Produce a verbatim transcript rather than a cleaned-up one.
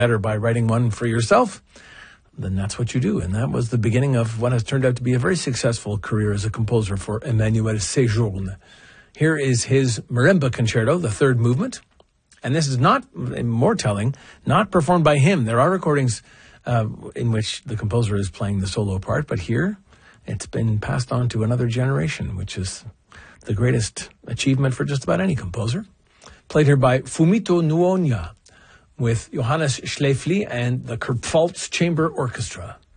better by writing one for yourself, then that's what you do. And that was the beginning of what has turned out to be a very successful career as a composer for Emmanuel Sejourne. Here is his Marimba Concerto, the third movement. And this is not, more telling, not performed by him. There are recordings uh, in which the composer is playing the solo part, but here it's been passed on to another generation, which is the greatest achievement for just about any composer. Played here by Fumito Nuonya with Johannes Schläfli and the Kurpfalz Chamber Orchestra.